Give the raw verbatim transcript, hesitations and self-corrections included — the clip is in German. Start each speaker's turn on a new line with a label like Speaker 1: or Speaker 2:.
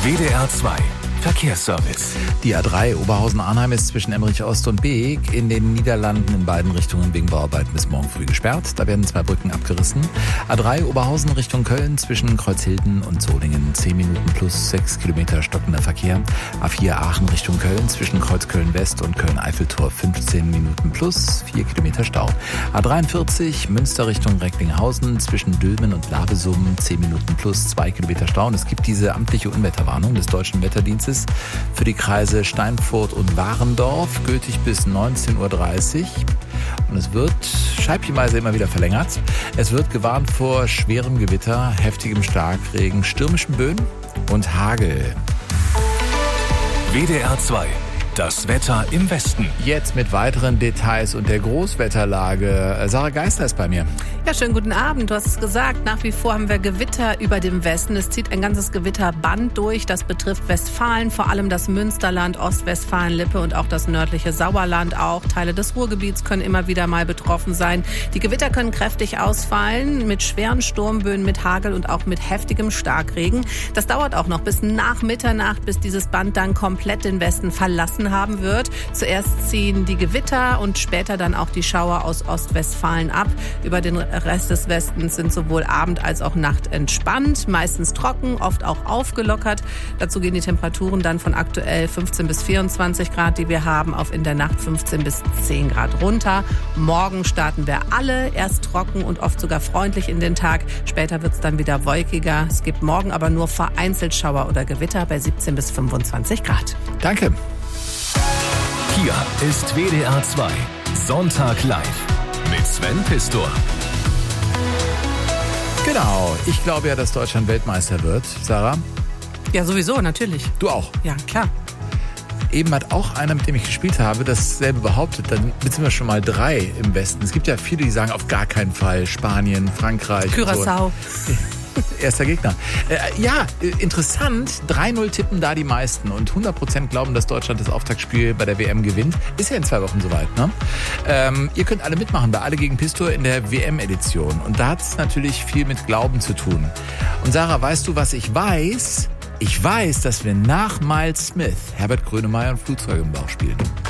Speaker 1: W D R zwei Verkehrsservice.
Speaker 2: Die A drei Oberhausen-Arnheim ist zwischen Emmerich Ost und Beek in den Niederlanden in beiden Richtungen wegen Bauarbeiten bis morgen früh gesperrt. Da werden zwei Brücken abgerissen. A drei Oberhausen Richtung Köln zwischen Kreuzhilden und Solingen zehn Minuten plus sechs Kilometer stockender Verkehr. A vier Aachen Richtung Köln zwischen Kreuzköln West und Köln-Eiffeltor fünfzehn Minuten plus vier Kilometer Stau. A dreiundvierzig Münster Richtung Recklinghausen zwischen Dülmen und Labesum zehn Minuten plus zwei Kilometer Stau. Und es gibt diese amtliche Unwetterwarnung des Deutschen Wetterdienstes für die Kreise Steinfurt und Warendorf, gültig bis neunzehn Uhr dreißig. Und es wird scheibchenweise immer wieder verlängert. Es wird gewarnt vor schwerem Gewitter, heftigem Starkregen, stürmischen Böen und Hagel.
Speaker 1: W D R zwei. Das Wetter im Westen.
Speaker 2: Jetzt mit weiteren Details und der Großwetterlage. Sarah Geister ist bei mir.
Speaker 3: Ja, schönen guten Abend. Du hast es gesagt, nach wie vor haben wir Gewitter über dem Westen. Es zieht ein ganzes Gewitterband durch. Das betrifft Westfalen, vor allem das Münsterland, Ostwestfalen-Lippe und auch das nördliche Sauerland auch. Teile des Ruhrgebiets können immer wieder mal betroffen sein. Die Gewitter können kräftig ausfallen mit schweren Sturmböen, mit Hagel und auch mit heftigem Starkregen. Das dauert auch noch bis nach Mitternacht, bis dieses Band dann komplett den Westen verlassen haben wird. Zuerst ziehen die Gewitter und später dann auch die Schauer aus Ostwestfalen ab. Über den Rest des Westens sind sowohl Abend als auch Nacht entspannt, meistens trocken, oft auch aufgelockert. Dazu gehen die Temperaturen dann von aktuell fünfzehn bis vierundzwanzig Grad, die wir haben, auf in der Nacht fünfzehn bis zehn Grad runter. Morgen starten wir alle erst trocken und oft sogar freundlich in den Tag. Später wird es dann wieder wolkiger. Es gibt morgen aber nur vereinzelt Schauer oder Gewitter bei siebzehn bis fünfundzwanzig Grad.
Speaker 2: Danke.
Speaker 1: Hier ist W D R zwei Sonntag live mit Sven Pistor.
Speaker 2: Genau, ich glaube ja, dass Deutschland Weltmeister wird. Sarah?
Speaker 3: Ja, sowieso, natürlich.
Speaker 2: Du auch?
Speaker 3: Ja, klar.
Speaker 2: Eben hat auch einer, mit dem ich gespielt habe, dasselbe behauptet. Dann sind wir schon mal drei im Westen. Es gibt ja viele, die sagen, auf gar keinen Fall Spanien, Frankreich.
Speaker 3: Curaçao.
Speaker 2: So. Erster Gegner. Äh, ja, interessant. drei null tippen da die meisten und hundert Prozent glauben, dass Deutschland das Auftaktspiel bei der W M gewinnt. Ist ja in zwei Wochen soweit, ne? Ähm, ihr könnt alle mitmachen bei Alle gegen Pistor in der W M-Edition. Und da hat es natürlich viel mit Glauben zu tun. Und Sarah, weißt du, was ich weiß? Ich weiß, dass wir nach Miles Smith Herbert Grönemeyer und Flugzeuge im Bauch spielen.